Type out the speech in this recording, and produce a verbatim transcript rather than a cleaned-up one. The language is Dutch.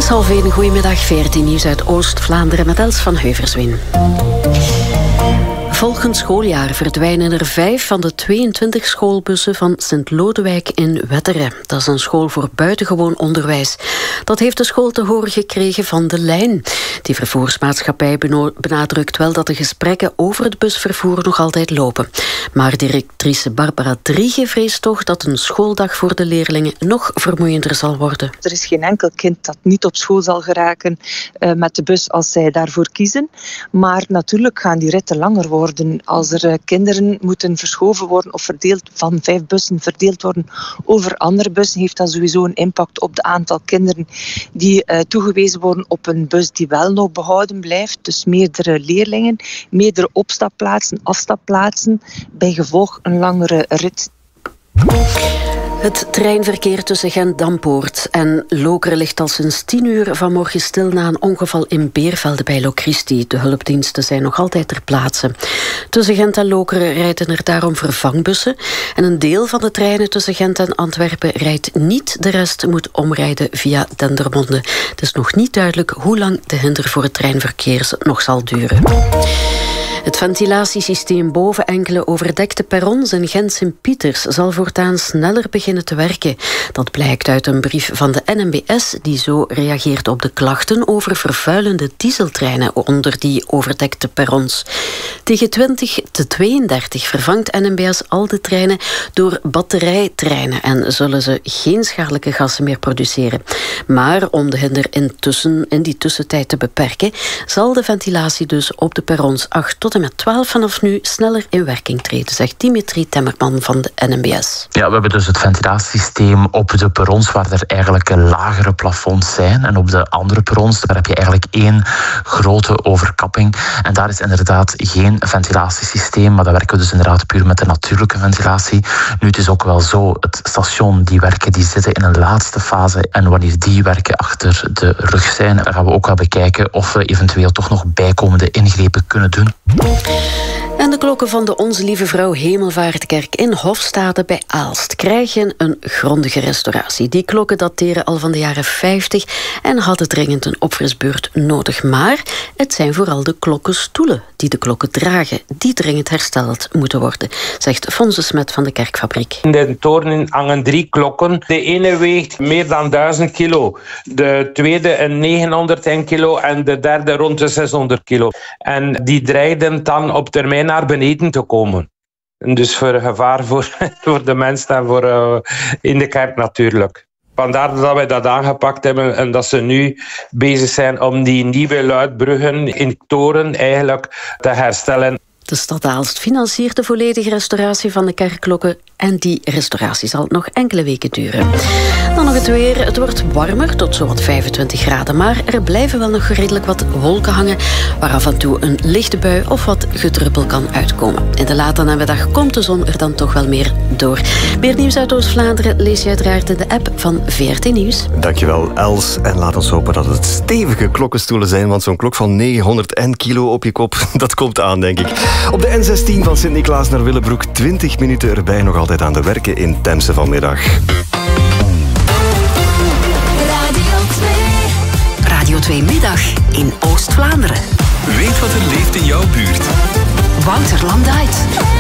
is half één, goedemiddag, veertien nieuws uit Oost-Vlaanderen met Els van Heuverswin. Volgend schooljaar verdwijnen er vijf van de tweeëntwintig schoolbussen van Sint-Lodewijk in Wetteren. Dat is een school voor buitengewoon onderwijs. Dat heeft de school te horen gekregen van De Lijn. Die vervoersmaatschappij benadrukt wel dat de gesprekken over het busvervoer nog altijd lopen. Maar directrice Barbara Driege vreest toch dat een schooldag voor de leerlingen nog vermoeiender zal worden. Er is geen enkel kind dat niet op school zal geraken uh, met de bus als zij daarvoor kiezen. Maar natuurlijk gaan die ritten langer worden. Als er uh, kinderen moeten verschoven worden of verdeeld van vijf bussen verdeeld worden over andere bussen, heeft dat sowieso een impact op het aantal kinderen die uh, toegewezen worden op een bus die wel nog behouden blijft. Dus meerdere leerlingen, meerdere opstapplaatsen, afstapplaatsen, bij gevolg een langere rit. Het treinverkeer tussen Gent-Dampoort en Lokeren ligt al sinds tien uur vanmorgen stil na een ongeval in Beervelde bij Locristi. De hulpdiensten zijn nog altijd ter plaatse. Tussen Gent en Lokeren rijden er daarom vervangbussen. En een deel van de treinen tussen Gent en Antwerpen rijdt niet. De rest moet omrijden via Dendermonde. Het is nog niet duidelijk hoe lang de hinder voor het treinverkeer nog zal duren. Het ventilatiesysteem boven enkele overdekte perrons in Gent-Sint-Pieters zal voortaan sneller beginnen te werken. Dat blijkt uit een brief van de N M B S die zo reageert op de klachten over vervuilende dieseltreinen onder die overdekte perrons. Tegen twintig tweeëndertig vervangt N M B S al de treinen door batterijtreinen en zullen ze geen schadelijke gassen meer produceren. Maar om de hinder intussen, in die tussentijd te beperken, zal de ventilatie dus op de perrons acht tot en met twaalf vanaf nu sneller in werking treden, zegt Dimitri Temmerman van de N M B S. Ja, we hebben dus het ventilatiesysteem op de perrons waar er eigenlijk lagere plafonds zijn. En op de andere perrons, daar heb je eigenlijk één grote overkapping. En daar is inderdaad geen ventilatiesysteem, maar daar werken we dus inderdaad puur met de natuurlijke ventilatie. Nu, het is ook wel zo, het station, die werken, die zitten in een laatste fase. En wanneer die werken achter de rug zijn, dan gaan we ook wel bekijken of we eventueel toch nog bijkomende ingrepen kunnen doen. En de klokken van de Onze Lieve Vrouw Hemelvaartkerk in Hofstade bij Aalst krijgen een grondige restauratie. Die klokken dateren al van de jaren vijftig en hadden dringend een opfrisbeurt nodig. Maar het zijn vooral de klokkenstoelen die de klokken dragen, die dringend hersteld moeten worden, zegt Fons de Smet van de Kerkfabriek. In de toren hangen drie klokken. De ene weegt meer dan duizend kilo. De tweede een negenhonderd kilo en de derde rond de zeshonderd kilo. En die dreigden dan op termijn naar beneden te komen. En dus voor gevaar voor, voor de mensen en voor uh, in de kerk natuurlijk. Vandaar dat wij dat aangepakt hebben en dat ze nu bezig zijn om die nieuwe luidbruggen in toren eigenlijk te herstellen. De stad Aalst financiert de volledige restauratie van de kerkklokken en die restauratie zal nog enkele weken duren. Dan nog het weer. Het wordt warmer tot zowat vijfentwintig graden, maar er blijven wel nog redelijk wat wolken hangen waar af en toe een lichte bui of wat gedruppel kan uitkomen. In de late namiddag komt de zon er dan toch wel meer door. Meer nieuws uit Oost-Vlaanderen lees je uiteraard in de app van V R T Nieuws. Dankjewel Els en laat ons hopen dat het stevige klokkenstoelen zijn, want zo'n klok van negenhonderd kilo op je kop, dat komt aan denk ik. Op de N zestien van Sint-Niklaas naar Willebroek, twintig minuten erbij, nog altijd aan de werken in Temse vanmiddag. Radio twee. Radio twee Middag in Oost-Vlaanderen. Weet wat er leeft in jouw buurt. Wouter Landuyt.